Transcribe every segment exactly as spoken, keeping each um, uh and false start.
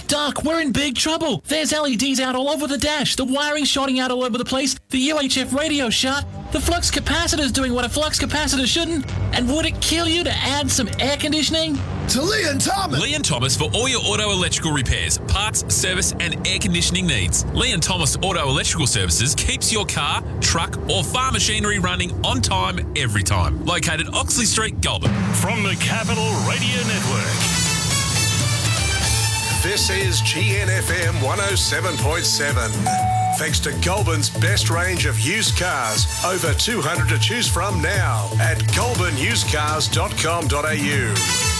Doc, we're in big trouble. There's L E Ds out all over the dash. The wiring's shorting out all over the place. The U H F radio's shot. The flux capacitor's doing what a flux capacitor shouldn't. And would it kill you to add some air conditioning? To Lee and Thomas. Lee and Thomas for all your auto electrical repairs, parts, service and air conditioning needs. Lee and Thomas Auto Electrical Services keeps your car, truck or farm machinery running on time every time. Located Oxley Street, Goulburn. From the Capital Radio Network. This is G N F M one oh seven point seven. Thanks to Goulburn's best range of used cars. Over two hundred to choose from now at goulburn used cars dot com dot a u.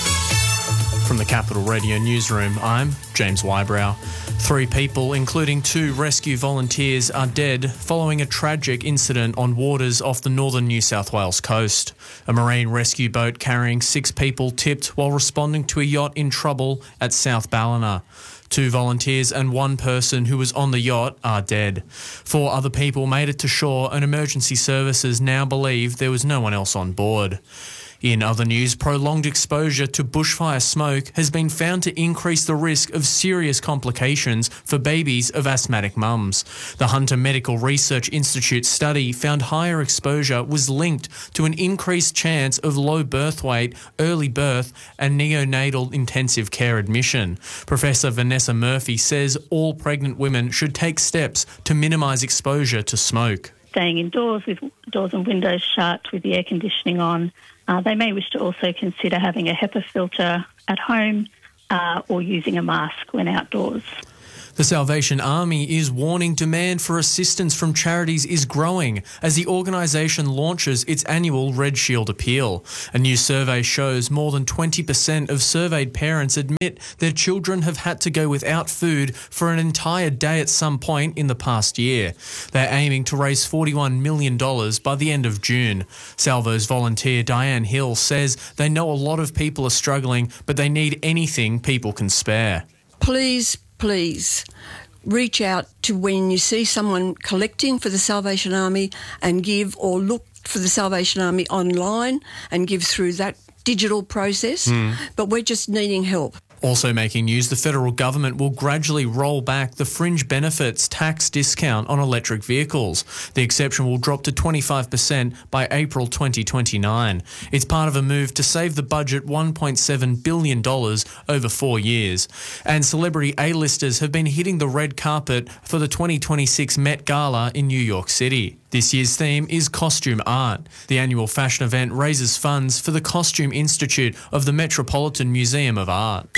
From the Capital Radio Newsroom, I'm James Wybrow. Three people, including two rescue volunteers, are dead following a tragic incident on waters off the northern New South Wales coast. A marine rescue boat carrying six people tipped while responding to a yacht in trouble at South Ballina. Two volunteers and one person who was on the yacht are dead. Four other people made it to shore and emergency services now believe there was no one else on board. In other news, prolonged exposure to bushfire smoke has been found to increase the risk of serious complications for babies of asthmatic mums. The Hunter Medical Research Institute study found higher exposure was linked to an increased chance of low birth weight, early birth and neonatal intensive care admission. Professor Vanessa Murphy says all pregnant women should take steps to minimise exposure to smoke. Staying indoors with doors and windows shut, with the air conditioning on. Uh, they may wish to also consider having a HEPA filter at home uh, or using a mask when outdoors. The Salvation Army is warning demand for assistance from charities is growing as the organisation launches its annual Red Shield appeal. A new survey shows more than twenty percent of surveyed parents admit their children have had to go without food for an entire day at some point in the past year. They're aiming to raise forty-one million dollars by the end of June. Salvo's volunteer Diane Hill says they know a lot of people are struggling, but they need anything people can spare. Please, please reach out to when you see someone collecting for the Salvation Army and give, or look for the Salvation Army online and give through that digital process. Mm. But we're just needing help. Also making news, the federal government will gradually roll back the fringe benefits tax discount on electric vehicles. The exception will drop to twenty-five percent by April twenty twenty-nine. It's part of a move to save the budget one point seven billion dollars over four years. And celebrity A-listers have been hitting the red carpet for the twenty twenty-six Met Gala in New York City. This year's theme is costume art. The annual fashion event raises funds for the Costume Institute of the Metropolitan Museum of Art.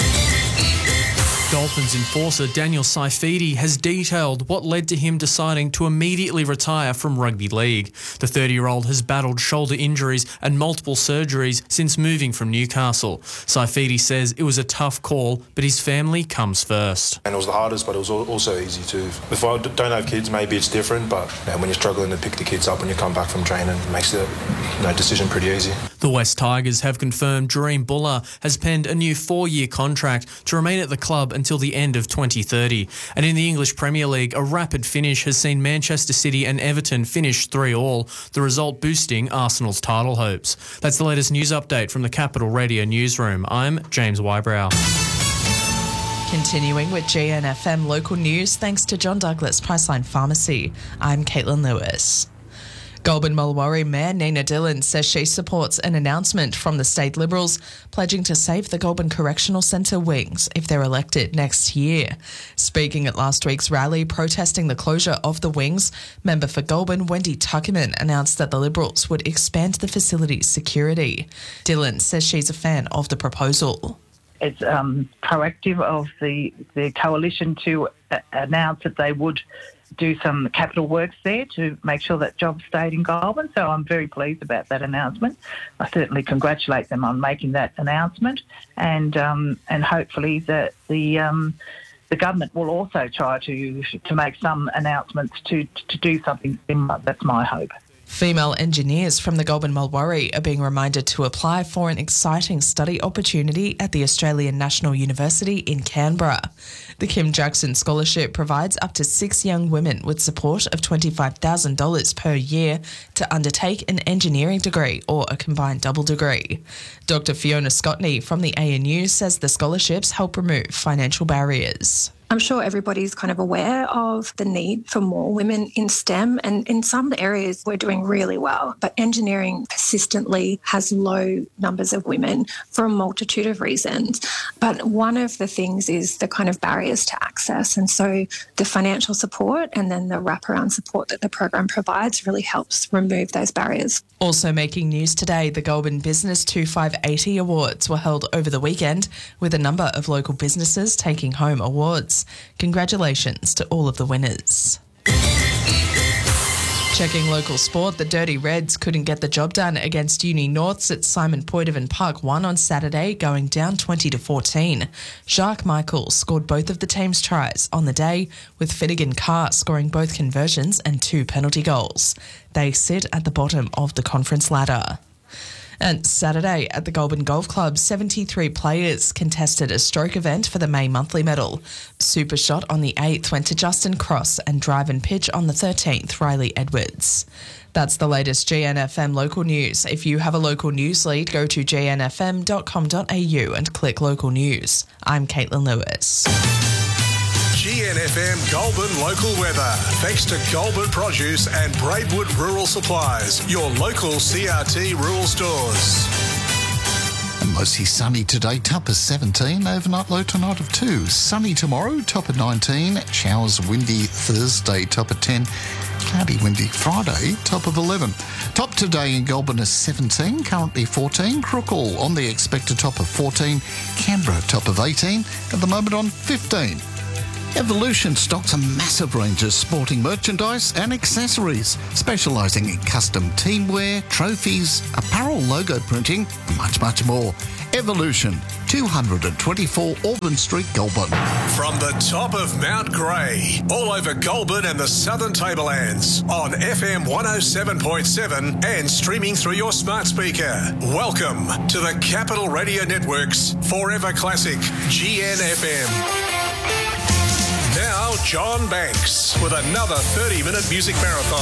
Dolphins enforcer Daniel Saifidi has detailed what led to him deciding to immediately retire from rugby league. The thirty-year-old has battled shoulder injuries and multiple surgeries since moving from Newcastle. Saifidi says it was a tough call, but his family comes first. And it was the hardest, but it was also easy too. If I don't have kids, maybe it's different, but you know, when you're struggling to pick the kids up when you come back from training, it makes the you know, decision pretty easy. The West Tigers have confirmed Dream Buller has penned a new four-year contract to remain at the club until the end of twenty thirty. And in the English Premier League, a rapid finish has seen Manchester City and Everton finish three all, the result boosting Arsenal's title hopes. That's the latest news update from the Capital Radio Newsroom. I'm James Wybrow. Continuing with G N F M local news, thanks to John Douglas Priceline Pharmacy. I'm Caitlin Lewis. Goulburn Mullawarri Mayor Nina Dillon says she supports an announcement from the State Liberals pledging to save the Goulburn Correctional Centre wings if they're elected next year. Speaking at last week's rally protesting the closure of the wings, member for Goulburn Wendy Tuckerman announced that the Liberals would expand the facility's security. Dillon says she's a fan of the proposal. It's um, proactive of the, the coalition to uh, announce that they would do some capital works there to make sure that jobs stayed in Goulburn. So I'm very pleased about that announcement. I certainly congratulate them on making that announcement, and um, and hopefully that the um, the government will also try to to make some announcements to to do something similar. That's my hope. Female engineers from the Goulburn Mulwaree are being reminded to apply for an exciting study opportunity at the Australian National University in Canberra. The Kim Jackson Scholarship provides up to six young women with support of twenty-five thousand dollars per year to undertake an engineering degree or a combined double degree. Doctor Fiona Scotney from the A N U says the scholarships help remove financial barriers. I'm sure everybody's kind of aware of the need for more women in STEM, and in some areas we're doing really well, but engineering persistently has low numbers of women for a multitude of reasons. But one of the things is the kind of barriers to access, and so the financial support and then the wraparound support that the program provides really helps remove those barriers. Also making news today, the Goulburn Business twenty-five eighty Awards were held over the weekend, with a number of local businesses taking home awards. Congratulations to all of the winners. Checking local sport, the Dirty Reds couldn't get the job done against Uni Norths at Simon Poitevin Park one on Saturday, going down twenty to fourteen. Jacques Michael scored both of the team's tries on the day, with Finnegan Carr scoring both conversions and two penalty goals. They sit at the bottom of the conference ladder. And Saturday at the Goulburn Golf Club, seventy-three players contested a stroke event for the May Monthly Medal. Super Shot on the eighth went to Justin Cross, and Drive and Pitch on the thirteenth, Riley Edwards. That's the latest G N F M local news. If you have a local news lead, go to g n f m dot com dot a u and click local news. I'm Caitlin Lewis. G N F M Goulburn local weather. Thanks to Goulburn Produce and Braidwood Rural Supplies, your local C R T rural stores. Mostly sunny today, top of seventeen, overnight low tonight of two. Sunny tomorrow, top of nineteen. Showers windy Thursday, top of ten. Cloudy windy Friday, top of eleven. Top today in Goulburn is seventeen, currently fourteen. Crookall on the expected top of fourteen. Canberra top of eighteen, at the moment on fifteen. Evolution stocks a massive range of sporting merchandise and accessories, specialising in custom teamwear, trophies, apparel, logo printing, and much, much more. Evolution, two twenty-four Auburn Street, Goulburn. From the top of Mount Grey, all over Goulburn and the Southern Tablelands, on F M one oh seven point seven and streaming through your smart speaker. Welcome to the Capital Radio Network's Forever Classic G N F M. Now, John Banks with another thirty-minute music marathon.